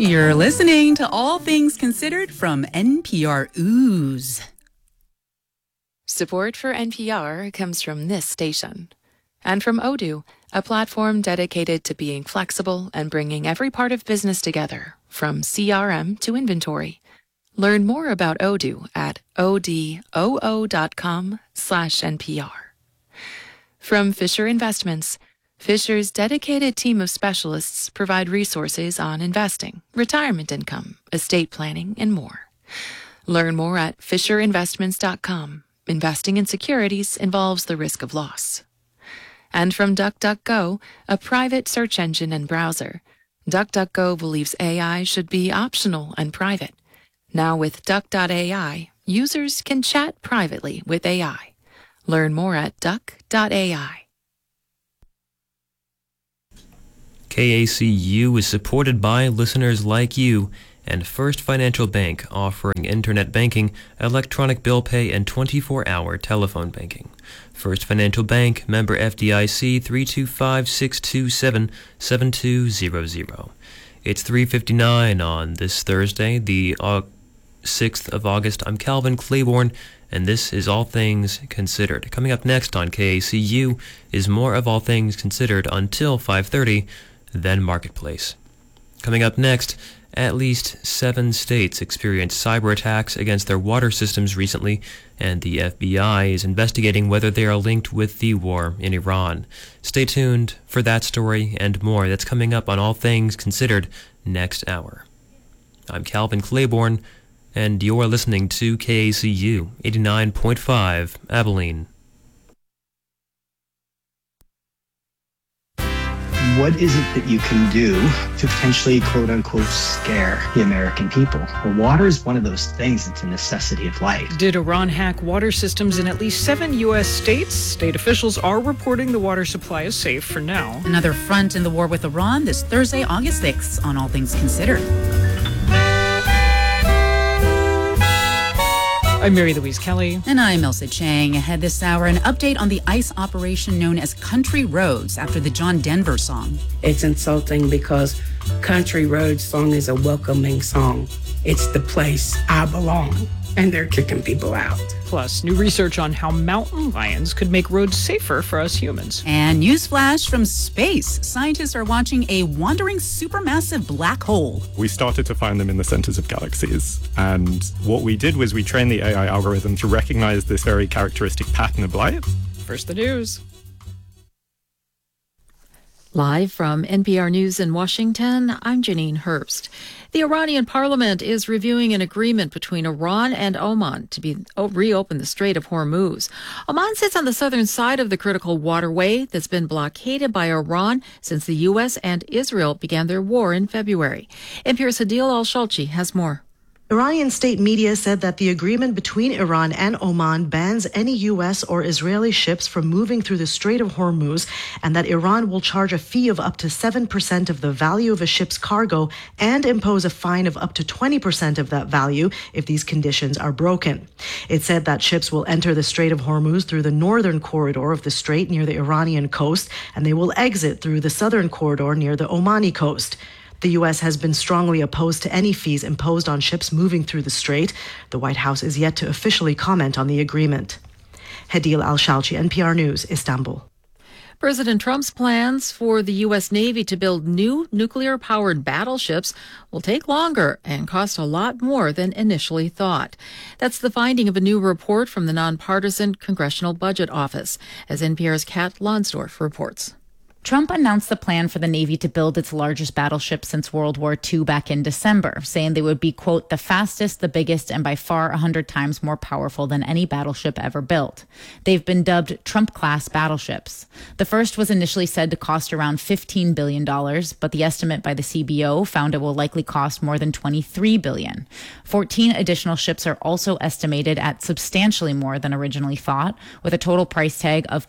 You're listening to All Things Considered from NPR Ooze. Support for NPR comes from this station. And from Odoo, a platform dedicated to being flexible and bringing every part of business together, from CRM to inventory. Learn more about Odoo at odoo.com/NPR. From Fisher Investments, Fisher's dedicated team of specialists provide resources on investing, retirement income, estate planning, and more. Learn more at FisherInvestments.com. Investing in securities involves the risk of loss. And from DuckDuckGo, a private search engine and browser, DuckDuckGo believes AI should be optional and private. Now with Duck.ai, users can chat privately with AI. Learn more at Duck.ai. KACU is supported by listeners like you and First Financial Bank, offering internet banking, electronic bill pay, and 24-hour telephone banking. First Financial Bank, member FDIC, 325-627-7200. It's 3:59 on this Thursday, the 6th of August. I'm Calvin Claiborne, and this is All Things Considered. Coming up next on KACU is more of All Things Considered until 5:30, then Marketplace. Coming up next, at least 7 states experienced cyber attacks against their water systems recently, and the FBI is investigating whether they are linked with the war in Iran. Stay tuned for that story and more. That's coming up on All Things Considered next hour. I'm Calvin Claiborne, and you're listening to KACU 89.5 Abilene. What is it that you can do to potentially, quote unquote, scare the American people? Well, water is one of those things that's a necessity of life. Did Iran hack water systems in at least 7 U.S. states? State officials are reporting the water supply is safe for now. Another front in the war with Iran this Thursday, August 6th, on All Things Considered. I'm Mary Louise Kelly. And I'm Elsa Chang. Ahead this hour, an update on the ICE operation known as Country Roads after the John Denver song. It's insulting because Country Roads song is a welcoming song. It's the place I belong, and they're kicking people out. Plus, new research on how mountain lions could make roads safer for us humans. And newsflash from space. Scientists are watching a wandering supermassive black hole. We started to find them in the centers of galaxies. And what we did was we trained the AI algorithm to recognize this very characteristic pattern of light. First, the news. Live from NPR News in Washington, I'm Janine Herbst. The Iranian parliament is reviewing an agreement between Iran and Oman to reopen the Strait of Hormuz. Oman sits on the southern side of the critical waterway that's been blockaded by Iran since the U.S. and Israel began their war in February. NPR's Hadil Al-Shalchi has more. Iranian state media said that the agreement between Iran and Oman bans any U.S. or Israeli ships from moving through the Strait of Hormuz, and that Iran will charge a fee of up to 7% of the value of a ship's cargo and impose a fine of up to 20% of that value if these conditions are broken. It said that ships will enter the Strait of Hormuz through the northern corridor of the strait near the Iranian coast, and they will exit through the southern corridor near the Omani coast. The U.S. has been strongly opposed to any fees imposed on ships moving through the strait. The White House is yet to officially comment on the agreement. Hadil Al-Shalchi, NPR News, Istanbul. President Trump's plans for the U.S. Navy to build new nuclear-powered battleships will take longer and cost a lot more than initially thought. That's the finding of a new report from the nonpartisan Congressional Budget Office, as NPR's Kat Lonsdorf reports. Trump announced the plan for the Navy to build its largest battleship since World War II back in December, saying they would be, quote, the fastest, the biggest, and by far 100 times more powerful than any battleship ever built. They've been dubbed Trump-class battleships. The first was initially said to cost around $15 billion, but the estimate by the CBO found it will likely cost more than $23 billion. 14 additional ships are also estimated at substantially more than originally thought, with a total price tag of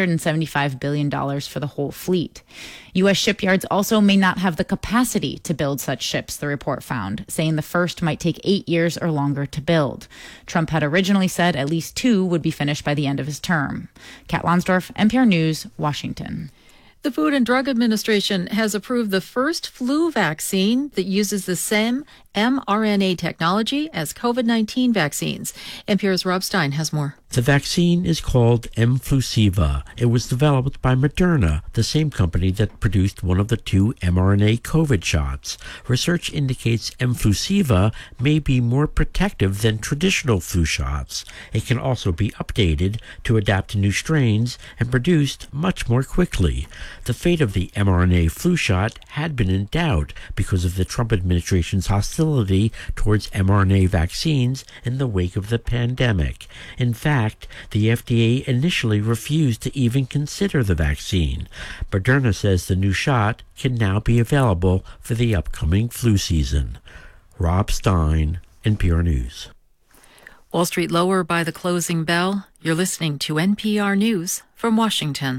$275 billion for the whole fleet. U.S. shipyards also may not have the capacity to build such ships, the report found, saying the first might take 8 years or longer to build. Trump had originally said at least 2 would be finished by the end of his term. Kat Lonsdorf, NPR News, Washington. The Food and Drug Administration has approved the first flu vaccine that uses the same mRNA technology as COVID-19 vaccines. NPR's Rob Stein has more. The vaccine is called mFlusiva. It was developed by Moderna, the same company that produced one of the two mRNA COVID shots. Research indicates mFlusiva may be more protective than traditional flu shots. It can also be updated to adapt to new strains and produced much more quickly. The fate of the mRNA flu shot had been in doubt because of the Trump administration's hostility towards mRNA vaccines in the wake of the pandemic. In fact, the FDA initially refused to even consider the vaccine. Moderna says the new shot can now be available for the upcoming flu season. Rob Stein, NPR News. Wall Street lower by the closing bell. You're listening to NPR News from Washington.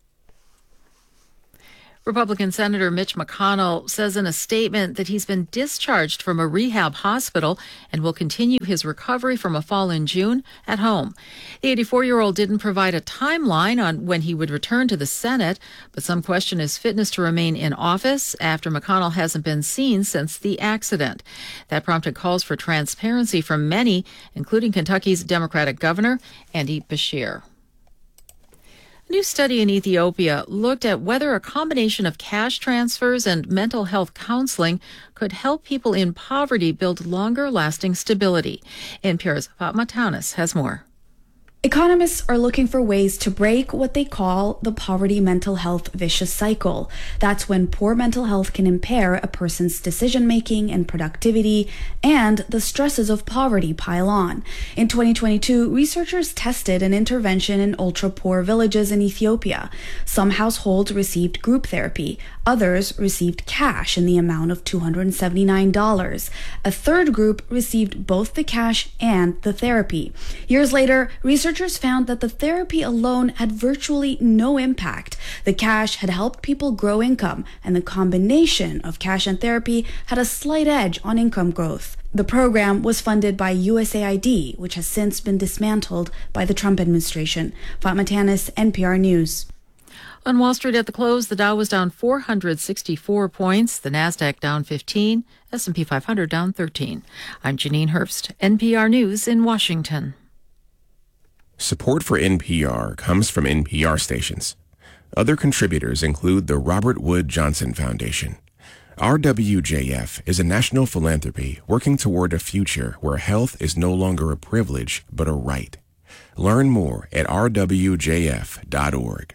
Republican Senator Mitch McConnell says in a statement that he's been discharged from a rehab hospital and will continue his recovery from a fall in June at home. The 84-year-old didn't provide a timeline on when he would return to the Senate, but some question his fitness to remain in office after McConnell hasn't been seen since the accident. That prompted calls for transparency from many, including Kentucky's Democratic Governor Andy Beshear. A new study in Ethiopia looked at whether a combination of cash transfers and mental health counseling could help people in poverty build longer-lasting stability. NPR's Fatma Taunis has more. Economists are looking for ways to break what they call the poverty mental health vicious cycle. That's when poor mental health can impair a person's decision-making and productivity, and the stresses of poverty pile on. In 2022, researchers tested an intervention in ultra-poor villages in Ethiopia. Some households received group therapy. Others received cash in the amount of $279. A third group received both the cash and the therapy. Years later, researchers found that the therapy alone had virtually no impact. The cash had helped people grow income, and the combination of cash and therapy had a slight edge on income growth. The program was funded by USAID, which has since been dismantled by the Trump administration. Fatma Taunis, NPR News. On Wall Street at the close, the Dow was down 464 points, the Nasdaq down 15, S&P 500 down 13. I'm Janine Herbst, NPR News in Washington. Support for NPR comes from NPR stations. Other contributors include the Robert Wood Johnson Foundation. RWJF is a national philanthropy working toward a future where health is no longer a privilege but a right. Learn more at rwjf.org.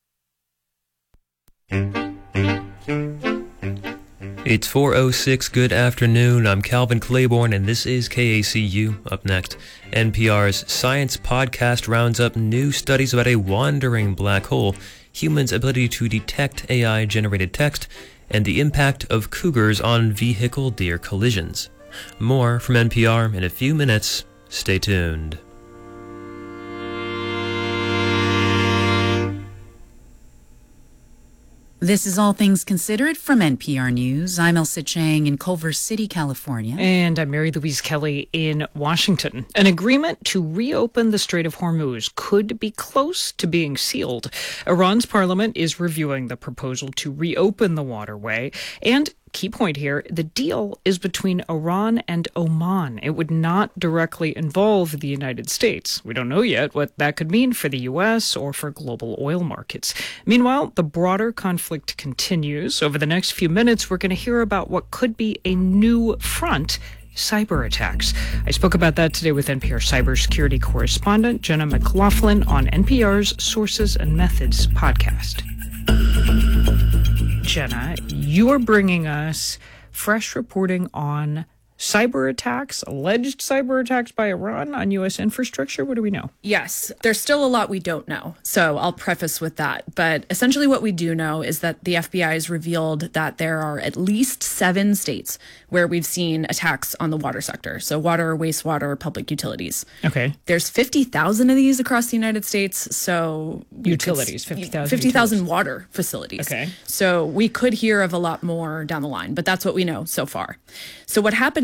It's 4:06. Good afternoon. I'm Calvin Claiborne, and this is KACU. Up next, NPR's Science Podcast rounds up new studies about a wandering black hole, humans' ability to detect AI-generated text, and the impact of cougars on vehicle-deer collisions. More from NPR in a few minutes. Stay tuned. This is All Things Considered from NPR News. I'm Elsa Chang in Culver City, California. And I'm Mary Louise Kelly in Washington. An agreement to reopen the Strait of Hormuz could be close to being sealed. Iran's parliament is reviewing the proposal to reopen the waterway. And key point here, the deal is between Iran and Oman. It would not directly involve the United States. We don't know yet what that could mean for the U.S. or for global oil markets. Meanwhile, the broader conflict continues. Over the next few minutes, we're going to hear about what could be a new front: cyber attacks. I spoke about that today with NPR cybersecurity correspondent Jenna McLaughlin on NPR's Sources and Methods podcast. Jenna, you're bringing us fresh reporting on cyber attacks, alleged cyber attacks by Iran on U.S. infrastructure. What do we know? Yes, there's still a lot we don't know. So I'll preface with that. But essentially what we do know is that the FBI has revealed that there are at least 7 states where we've seen attacks on the water sector. So water, wastewater, public utilities. Okay. There's 50,000 of these across the United States. So utilities, 50,000 50,000 water facilities. Okay. So we could hear of a lot more down the line, but that's what we know so far. So what happened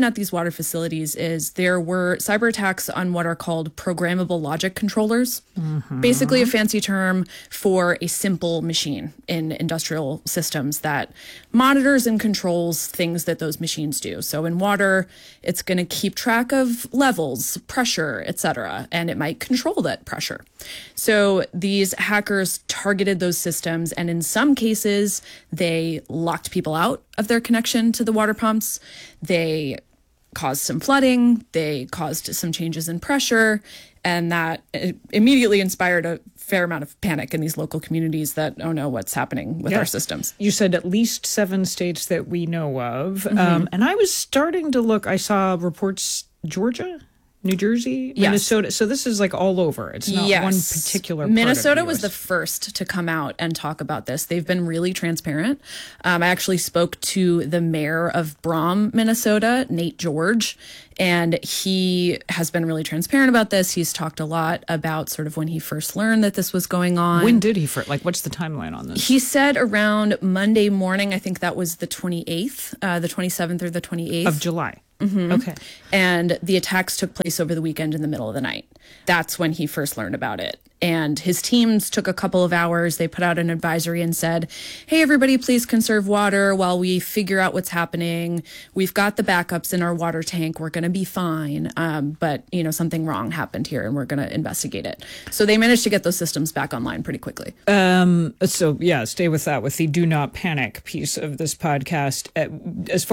happened at these water facilities is there were cyber attacks on what are called programmable logic controllers, basically a fancy term for a simple machine in industrial systems that monitors and controls things that those machines do. So in water, it's going to keep track of levels, pressure, etc., and it might control that pressure. So these hackers targeted those systems, and in some cases, they locked people out of their connection to the water pumps. They caused some flooding. They caused some changes in pressure, and that immediately inspired a fair amount of panic in these local communities that, oh no, what's happening with our systems? You said at least 7 states that we know of. And I was starting to look, I saw reports, Georgia, New Jersey, Minnesota. So this is like all over. It's not one particular part Minnesota of the was the first to come out and talk about this. They've been really transparent. I actually spoke to the mayor of Brom, Minnesota, Nate George, and he has been really transparent about this. He's talked a lot about sort of when he first learned that this was going on. When did he first? Like, what's the timeline on this? He said around Monday morning, I think that was the 28th, the 27th or the 28th. Of July. Okay. And the attacks took place over the weekend in the middle of the night. That's when he first learned about it. And his teams took a couple of hours. They put out an advisory and said, hey, everybody, please conserve water while we figure out what's happening. We've got the backups in our water tank. We're going to be fine. But, you know, something wrong happened here and we're going to investigate it. So they managed to get those systems back online pretty quickly. So, yeah, stay with that, with the do not panic piece of this podcast. As far